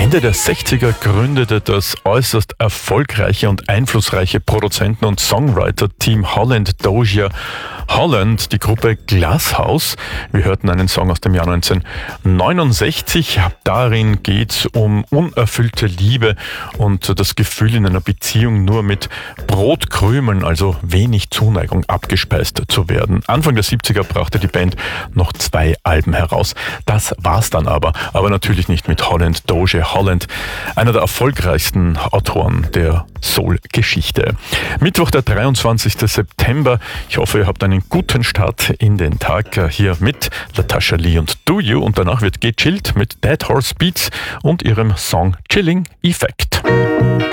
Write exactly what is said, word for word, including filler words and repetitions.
Ende der sechziger gründete das äußerst erfolgreiche und einflussreiche Produzenten- und Songwriter-Team Holland Dozier Holland die Gruppe Glasshouse. Wir hörten einen Song aus dem Jahr neunzehnhundertneunundsechzig. Darin geht es um unerfüllte Liebe und das Gefühl, in einer Beziehung nur mit Brotkrümeln, also wenig Zuneigung, abgespeist zu werden. Anfang der siebziger brachte die Band noch zwei Alben heraus. Das war's dann aber. Aber natürlich nicht mit Holland Dozier Holland, einer der erfolgreichsten Autoren der Soul-Geschichte. Mittwoch, der dreiundzwanzigster September. Ich hoffe, ihr habt einen guten Start in den Tag hier mit Latasha Lee und Do You. Und danach wird gechillt mit Dead Horse Beats und ihrem Song Chilling Effect.